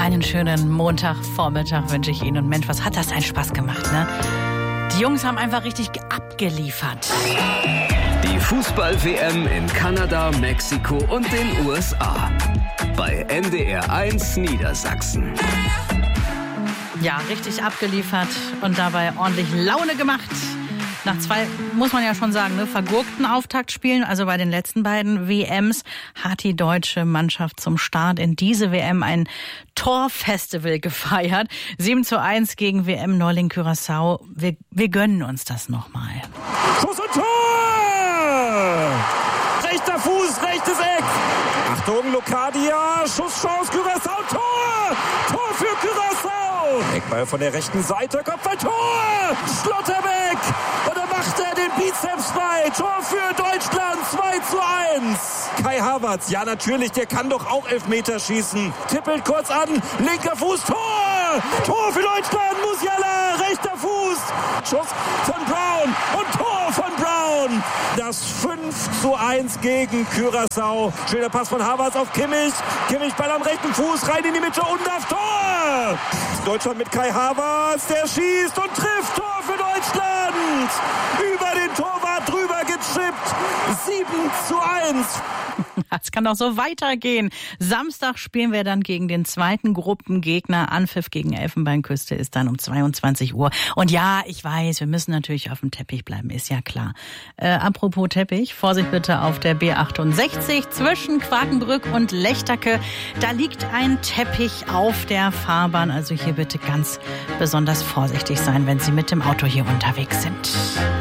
Einen schönen Montagvormittag wünsche ich Ihnen. Und Mensch, was hat das einen Spaß gemacht, ne? Die Jungs haben einfach richtig abgeliefert. Die Fußball-WM in Kanada, Mexiko und den USA. Bei NDR 1 Niedersachsen. Ja, richtig abgeliefert und dabei ordentlich Laune gemacht. Nach 2, muss man ja schon sagen, ne, vergurkten Auftaktspielen, also bei den letzten beiden WMs, hat die deutsche Mannschaft zum Start in diese WM ein Torfestival gefeiert. 7:1 gegen WM-Neuling Curaçao. Wir gönnen uns das nochmal. Schuss und Tor! Rechter Fuß, rechtes Eck. Achtung, Locadia, Schusschance, Curaçao, Tor! Tor für Curaçao! Eckball von der rechten Seite, Kopfball, Tor! Schlotterbeck! Und dann macht er den Bizeps frei. Tor für Deutschland, 2:1. Kai Havertz, ja natürlich, der kann doch auch Elfmeter schießen. Tippelt kurz an, linker Fuß, Tor! Tor für Deutschland, Musiala, rechter Fuß. Schuss von Brown und Tor von Brown. Das 5:1 gegen Curaçao. Schöner Pass von Havertz auf Kimmich. Kimmich Ball am rechten Fuß, rein in die Mitte und auf Tor. Deutschland mit Kai Havertz, der schießt und trifft. Tor für Deutschland. Über den Torwart drüber gechippt. 7:1. Es kann doch so weitergehen. Samstag spielen wir dann gegen den zweiten Gruppengegner. Anpfiff gegen Elfenbeinküste ist dann um 22 Uhr. Und ja, ich weiß, wir müssen natürlich auf dem Teppich bleiben, ist ja klar. Apropos Teppich, Vorsicht bitte auf der B68 zwischen Quakenbrück und Lechtacke. Da liegt ein Teppich auf der Fahrbahn. Also hier bitte ganz besonders vorsichtig sein, wenn Sie mit dem Auto hier unterwegs sind.